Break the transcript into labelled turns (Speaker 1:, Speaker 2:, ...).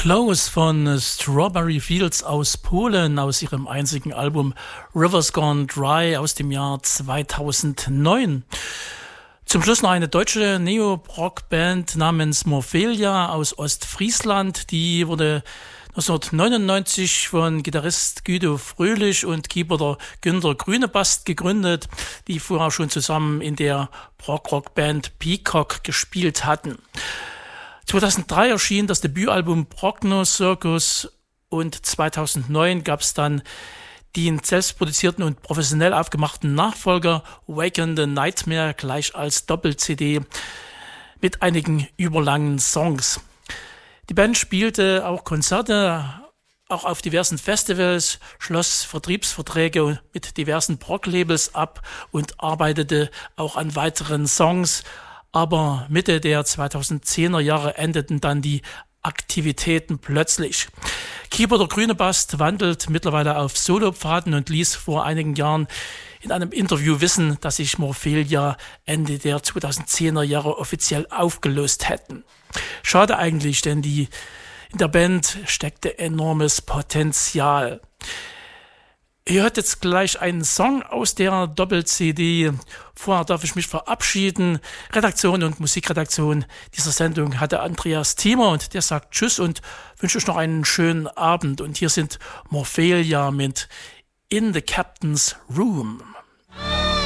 Speaker 1: Close von Strawberry Fields aus Polen, aus ihrem einzigen Album Rivers Gone Dry aus dem Jahr 2009. Zum Schluss noch eine deutsche Neo-Rock-Band namens Morphelia aus Ostfriesland. Die wurde 1999 von Gitarrist Guido Fröhlich und Keyboarder Günter Grünebast gegründet, die vorher schon zusammen in der Prog-Rock-Band Peacock gespielt hatten. 2003 erschien das Debütalbum Progno Circus und 2009 gab es dann den selbstproduzierten und professionell aufgemachten Nachfolger Waken the Nightmare gleich als Doppel-CD mit einigen überlangen Songs. Die Band spielte auch Konzerte, auch auf diversen Festivals, schloss Vertriebsverträge mit diversen Prog-Labels ab und arbeitete auch an weiteren Songs. Aber Mitte der 2010er Jahre endeten dann die Aktivitäten plötzlich. Keyboarder Grünebast wandelt mittlerweile auf Solopfaden und ließ vor einigen Jahren in einem Interview wissen, dass sich Morphelia Ende der 2010er Jahre offiziell aufgelöst hätten. Schade eigentlich, denn in der Band steckte enormes Potenzial. Ihr hört jetzt gleich einen Song aus der Doppel-CD. Vorher darf ich mich verabschieden. Redaktion und Musikredaktion dieser Sendung hatte Andreas Thiemer und der sagt Tschüss und wünsche euch noch einen schönen Abend. Und hier sind Morphelia mit In the Captain's Room.